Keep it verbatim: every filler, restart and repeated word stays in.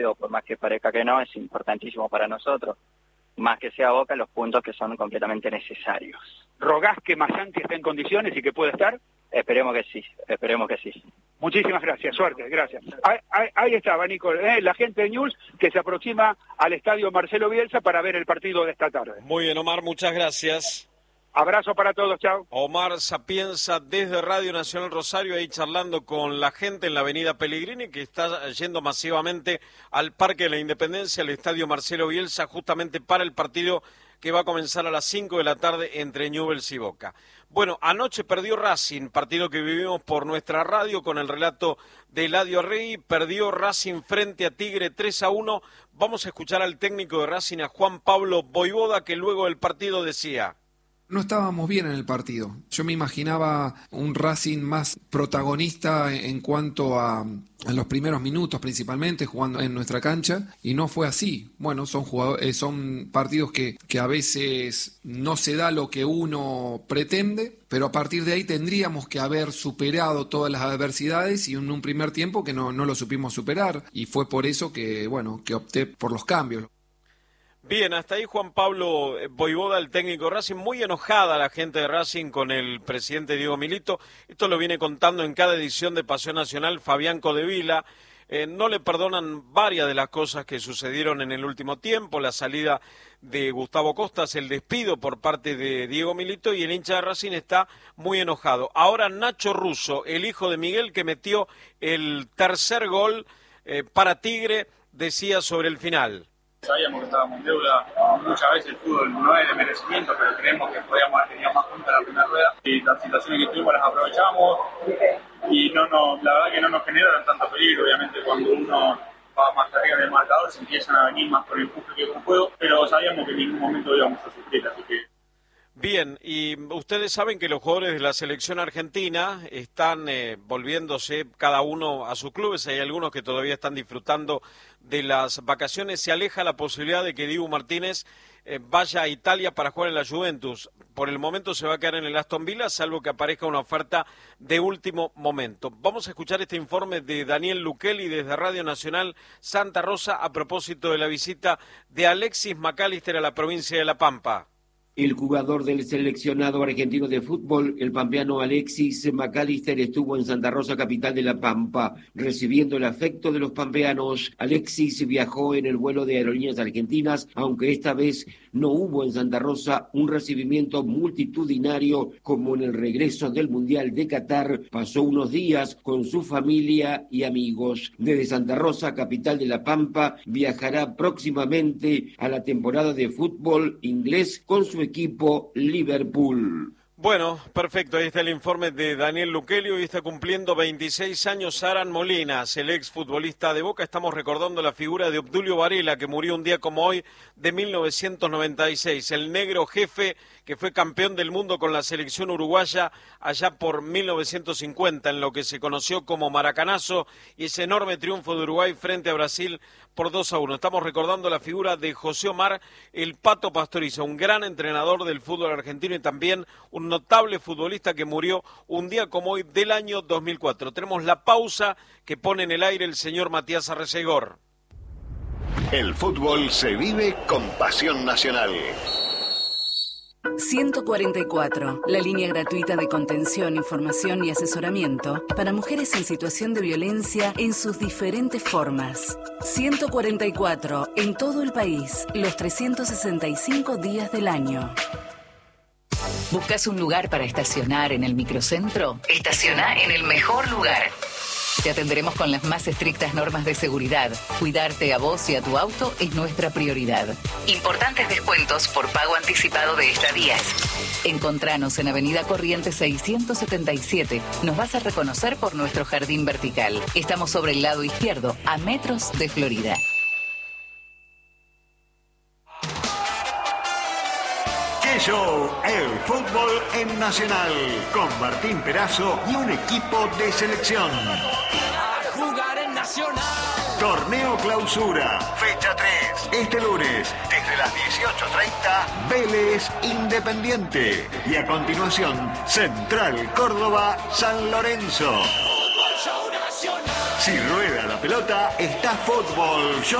por más que parezca que no, es importantísimo para nosotros. Más que sea Boca, los puntos que son completamente necesarios. ¿Rogás que Masanti esté en condiciones y que pueda estar? Esperemos que sí, esperemos que sí. Muchísimas gracias, suerte, gracias. Ahí, ahí, ahí estaba, Nico, eh, la gente de News que se aproxima al estadio Marcelo Bielsa para ver el partido de esta tarde. Muy bien, Omar, muchas gracias. Abrazo para todos, chao. Omar Sapienza desde Radio Nacional Rosario, ahí charlando con la gente en la avenida Pellegrini, que está yendo masivamente al Parque de la Independencia, al estadio Marcelo Bielsa, justamente para el partido que va a comenzar a las cinco de la tarde entre Newell's y Boca. Bueno, anoche perdió Racing, partido que vivimos por nuestra radio con el relato de Eladio Rey, perdió Racing frente a Tigre tres a uno. Vamos a escuchar al técnico de Racing, a Juan Pablo Voivoda, que luego del partido decía: no estábamos bien en el partido. Yo me imaginaba un Racing más protagonista en cuanto a, a los primeros minutos, principalmente jugando en nuestra cancha, y no fue así. Bueno, son jugadores, son partidos que, que a veces no se da lo que uno pretende, pero a partir de ahí tendríamos que haber superado todas las adversidades y en un primer tiempo que no, no lo supimos superar, y fue por eso que, bueno, que opté por los cambios. Bien, hasta ahí Juan Pablo Voivoda, el técnico de Racing, muy enojada la gente de Racing con el presidente Diego Milito. Esto lo viene contando en cada edición de Pasión Nacional Fabián Codevila. Eh, no le perdonan varias de las cosas que sucedieron en el último tiempo, la salida de Gustavo Costas, el despido por parte de Diego Milito, y el hincha de Racing está muy enojado. Ahora Nacho Russo, el hijo de Miguel, que metió el tercer gol eh, para Tigre, decía sobre el final: sabíamos que estábamos en deuda, muchas veces el fútbol no es de merecimiento, pero creemos que podíamos haber tenido más puntos en la primera rueda y las situaciones que tuvimos las aprovechamos y no nos, la verdad que no nos generaron tanto peligro. Obviamente cuando uno va más arriba en el marcador se empiezan a venir más por el empuje que con juego, pero sabíamos que en ningún momento íbamos a sufrir, así que... Bien, y ustedes saben que los jugadores de la selección argentina están eh, volviéndose cada uno a sus clubes. Hay algunos que todavía están disfrutando de las vacaciones. Se aleja la posibilidad de que Dibu Martínez eh, vaya a Italia para jugar en la Juventus. Por el momento se va a quedar en el Aston Villa, salvo que aparezca una oferta de último momento. Vamos a escuchar este informe de Daniel Luquelli desde Radio Nacional Santa Rosa a propósito de la visita de Alexis McAllister a la provincia de La Pampa. El jugador del seleccionado argentino de fútbol, el pampeano Alexis McAllister, estuvo en Santa Rosa, capital de La Pampa, recibiendo el afecto de los pampeanos. Alexis viajó en el vuelo de Aerolíneas Argentinas, aunque esta vez no hubo en Santa Rosa un recibimiento multitudinario como en el regreso del Mundial de Qatar. Pasó unos días con su familia y amigos. Desde Santa Rosa, capital de La Pampa, viajará próximamente a la temporada de fútbol inglés con su equipo Liverpool. Bueno, perfecto, ahí está el informe de Daniel Luquelli. Hoy está cumpliendo veintiséis años Aran Molinas, el ex futbolista de Boca. Estamos recordando la figura de Obdulio Varela, que murió un día como hoy de mil novecientos noventa y seis, el negro jefe que fue campeón del mundo con la selección uruguaya allá por mil novecientos cincuenta, en lo que se conoció como Maracanazo, y ese enorme triunfo de Uruguay frente a Brasil por dos a uno. Estamos recordando la figura de José Omar el Pato Pastoriza, un gran entrenador del fútbol argentino y también un notable futbolista que murió un día como hoy del año dos mil cuatro. Tenemos la pausa que pone en el aire el señor Matías Arrecegor. El fútbol se vive con pasión nacional. ciento cuarenta y cuatro, la línea gratuita de contención, información y asesoramiento para mujeres en situación de violencia en sus diferentes formas. ciento cuarenta y cuatro, en todo el país, los trescientos sesenta y cinco días del año. ¿Buscas un lugar para estacionar en el microcentro? Estaciona en el mejor lugar. Te atenderemos con las más estrictas normas de seguridad. Cuidarte a vos y a tu auto es nuestra prioridad. Importantes descuentos por pago anticipado de estadías. Encontranos en Avenida Corrientes seiscientos setenta y siete. Nos vas a reconocer por nuestro jardín vertical. Estamos sobre el lado izquierdo, a metros de Florida. ¡Qué show! El fútbol en Nacional, con Martín Perazo y un equipo de selección. A jugar en Nacional. Torneo Clausura, fecha tres, este lunes, desde las dieciocho treinta, Vélez Independiente. Y a continuación, Central Córdoba San Lorenzo. Fútbol Show Nacional. Si rueda la pelota, está fútbol.